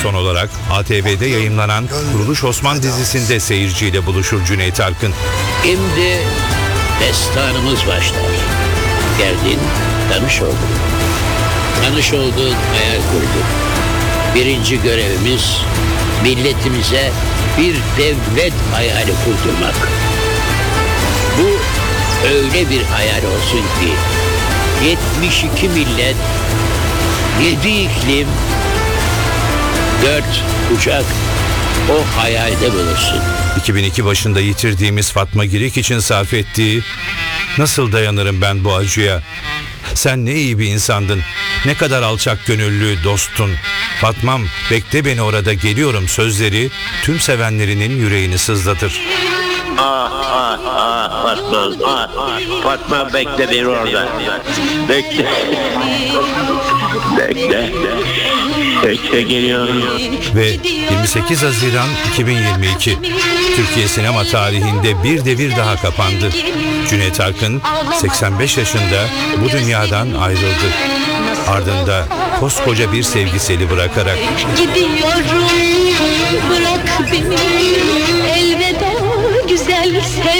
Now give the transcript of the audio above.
Son olarak ATV'de yayınlanan Kuruluş Osman dizisinde seyirciyle buluşur Cüneyt Arkın. Şimdi destanımız başlar. Geldin, tanış oldun. Tanış oldun, hayal kurdun. Birinci görevimiz milletimize bir devlet hayali kurdurmak. Bu öyle bir hayal olsun ki 72 millet, 7 iklim, 4 kuşak o hayalde bulursun. 2002 başında yitirdiğimiz Fatma Girik için sarf ettiği "Nasıl dayanırım ben bu acıya? Sen ne iyi bir insandın. Ne kadar alçak gönüllü dostun. Fatmam, bekle beni orada, geliyorum" sözleri tüm sevenlerinin yüreğini sızlatır. Fatma, Fatma bekle beni orada. Bekle. Bekle geliyorum. Ve 28 Haziran 2022 Türkiye sinema tarihinde bir devir daha kapandı. Cüneyt Arkın 85 yaşında bu dünyadan ayrıldı. Ardında koskoca bir sevgiseli bırakarak. Gidiyorum, bırak beni, elveda güzel